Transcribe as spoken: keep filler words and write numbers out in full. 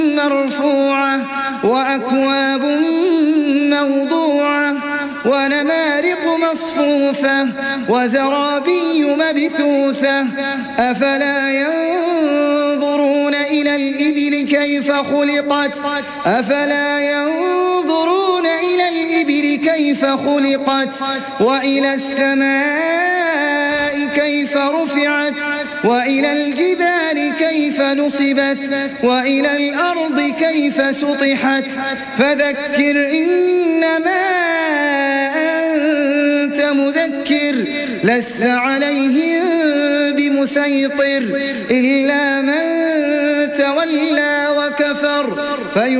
مرفوعة وأكواب موضوعة ونمارق مصفوفة وزرابي مبثوثة أفلا ينظرون إلى الإبل كيف خلقت أفلا ينظرون إلى الإبل كيف خلقت وإلى السماء كيف رفعت وإلى الجبال كيف نصبت وإلى الأرض كيف سطحت فذكر إنما أنت مذكر لست عليهم بمسيطر إلا من تولى وكفر